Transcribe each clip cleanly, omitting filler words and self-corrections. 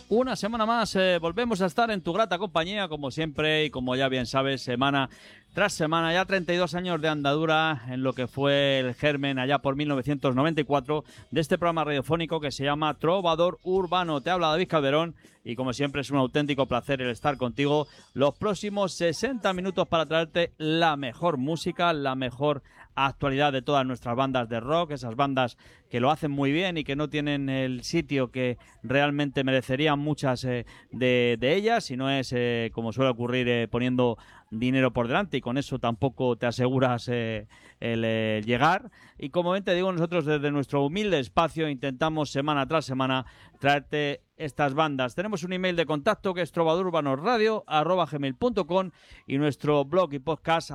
Una semana más volvemos a estar en tu grata compañía, como siempre y como ya bien sabes, semana tras semana, ya 32 años de andadura en lo que fue el germen allá por 1994 de este programa radiofónico que se llama Trovador Urbano. Te habla David Calderón y como siempre es un auténtico placer el estar contigo los próximos 60 minutos para traerte la mejor música, la mejor actualidad de todas nuestras bandas de rock, esas bandas que lo hacen muy bien y que no tienen el sitio que realmente merecerían muchas de ellas, si no es, como suele ocurrir, poniendo dinero por delante, y con eso tampoco te aseguras el llegar. Y como bien te digo, nosotros desde nuestro humilde espacio intentamos semana tras semana traerte estas bandas. Tenemos un email de contacto que es trovadururbanorradio@gmail.com y nuestro blog y podcast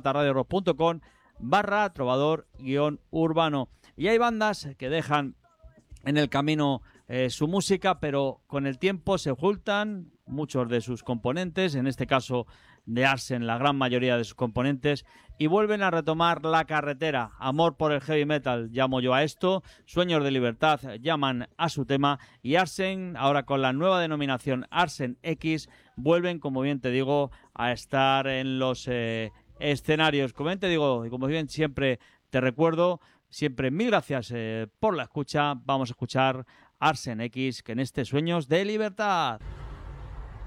asaltomatarradiorock.com/trovador-urbano. Y hay bandas que dejan en el camino su música, pero con el tiempo se ocultan muchos de sus componentes, en este caso de Arsen, la gran mayoría de sus componentes, y vuelven a retomar la carretera. Amor por el heavy metal, llamo yo a esto. Sueños de libertad llaman a su tema. Y Arsen, ahora con la nueva denominación Arsen X, vuelven, como bien te digo, a estar en los escenarios. Como bien te digo, y como bien siempre te recuerdo, siempre mil gracias por la escucha. Vamos a escuchar Arsen X, que en este Sueños de libertad.